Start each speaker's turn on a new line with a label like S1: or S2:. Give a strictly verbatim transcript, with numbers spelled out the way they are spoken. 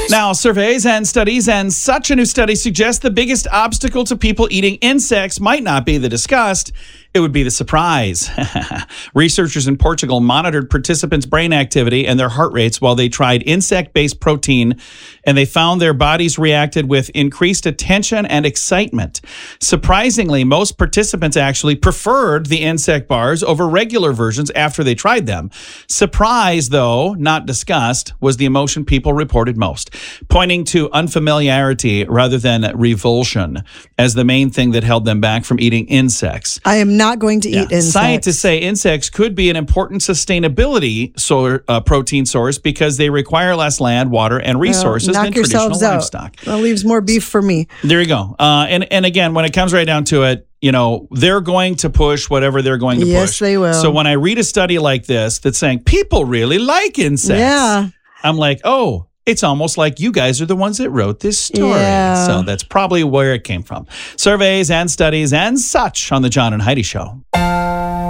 S1: Now, surveys and studies and such a new study suggests the biggest obstacle to people eating insects might not be the disgust. It would be the surprise. Researchers in Portugal monitored participants' brain activity and their heart rates while they tried insect-based protein, and they found their bodies reacted with increased attention and excitement. Surprisingly, most participants actually preferred the insect bars over regular versions after they tried them. Surprise, though, not disgust, was the emotion people reported most, pointing to unfamiliarity rather than revulsion as the main thing that held them back from eating insects.
S2: I am not going to eat
S1: Yeah.
S2: insects.
S1: Scientists say insects could be an important sustainability solar, uh, protein source because they require less land, water, and resources
S2: Well,
S1: than
S2: knock
S1: traditional
S2: yourselves out.
S1: livestock.
S2: That leaves more beef for me.
S1: There you go. Uh, and, and again, when it comes right down to it, you know, they're going to push whatever they're going to
S2: Yes,
S1: push.
S2: they will.
S1: So when I read a study like this that's saying people really like insects,
S2: Yeah.
S1: I'm like, oh, it's almost like you guys are the ones that wrote this story.
S2: Yeah.
S1: So that's probably where it came from. Surveys and studies and such on the John and Heidi Show.